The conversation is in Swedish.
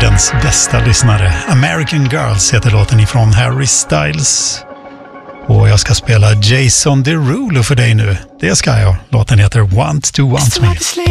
världens bästa lyssnare. American Girls heter låten ifrån Harry Styles. Och jag ska spela Jason Derulo för dig nu. Det ska jag. Låten heter Want to Want Me.